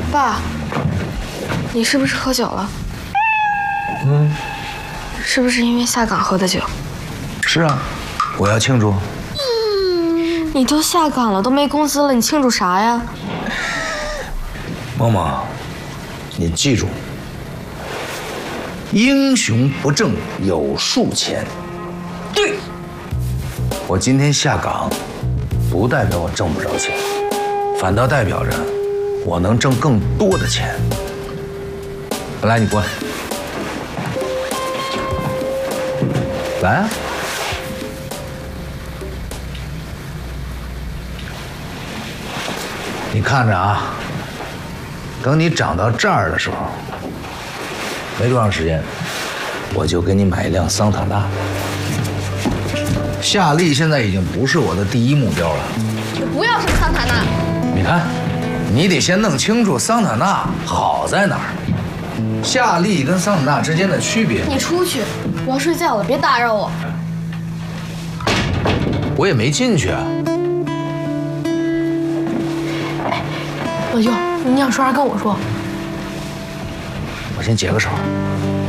爸，你是不是喝酒了？是不是因为下岗喝的酒？ 是啊，我要庆祝。 你都下岗了，都没工资了，你庆祝啥呀？ 萌萌，你记住，英雄不挣有数钱。对，我今天下岗，不代表我挣不着钱，反倒代表着我能挣更多的钱。来，你过来，来啊！你看着啊，等你长到这儿的时候，没多长时间，我就给你买一辆桑塔纳。夏利现在已经不是我的第一目标了。 我不要什么桑塔纳。 你看，你得先弄清楚桑塔纳好在哪儿，夏利跟桑塔纳之间的区别。 你出去，我要睡觉了，别打扰我。 我也没进去啊。 老舅，你想说啥跟我说。 我先解个手。